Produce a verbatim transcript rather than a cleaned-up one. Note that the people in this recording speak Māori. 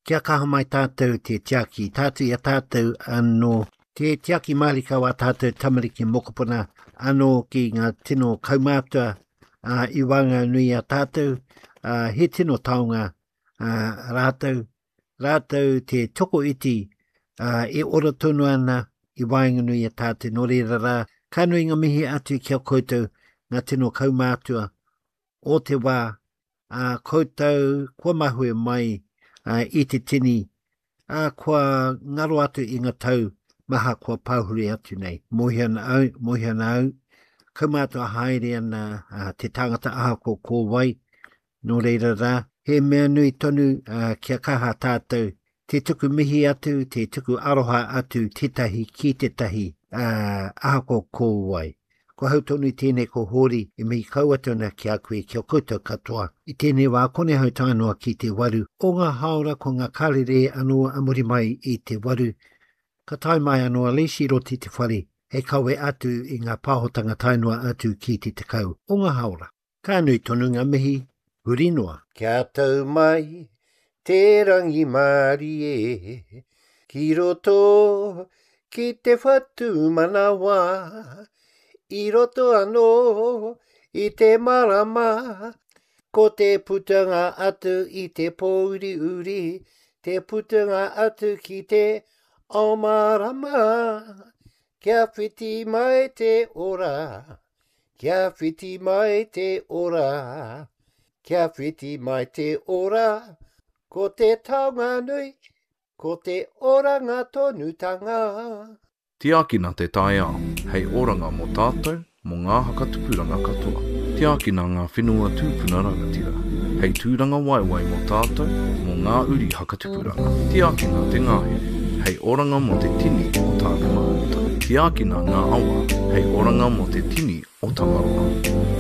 Kia kaha mai tātou te tiaki, tātou ia tātou anō, te tiaki marika wa tātou tamariki mokopuna, anō ki ngā tino kaumātua uh, i wanga nui a tātou, uh, he tino taonga uh, rātou, rātou te toko iti uh, e ora tonu ana i wanga nui a tātou no reira rā, ka nui ngā mihi atu kia koutou ngā tino kaumātua o te wā, uh, koutou kua mahue mai uh, i te tini, uh, kua ngaro atu i ngā tau, maha kua pauhuri atu nei. Mohiana au, mohiana au, kaumātua haere ana uh, te tangata aha ko ko wai, no reira rā, he mea nui tonu uh, kia kaha tātou, te tuku mihi atu, te tuku aroha atu, te tahi ki te tahi, uh, aha ko ko wai. Ko hau tonu i tēnei ko hori, i mihi kauatona ki a koe kia koutou katoa. I tēnei wā kone hau tānoa ki te waru. O ngā haora ko ngā karere anō amuri mai i te waru. Ka tai mai anō leisi roti te whare, he kawe atu i ngā pāhotanga tainua atu ki te tekau. O ngā haora. Ka nui tonu ngā mihi, huri noa. Kia tau mai, te rangi mari e, ki roto, ki te whatu manawa. I roto anō, i te marama, ko te putanga atu i te pōuri uri, te putanga atu ki te omarama. Kia whiti mai te ora, kia whiti mai te ora, kia whiti mai te ora, ko te taonga nui, ko te oranga tonutanga. Tiakina te tae ao, hei oranga mō tātou, mō ngā hakatupuranga katoa. Tiakina ngā whenua tūpuna rangatira, hei tūranga waiwai mō tātou, mō ngā uri hakatupuranga. Tiakina te ngahi, hei oranga mō te tini o tāku mahuta. Tiakina ngā awa, hei oranga mō te tini o Tamarona.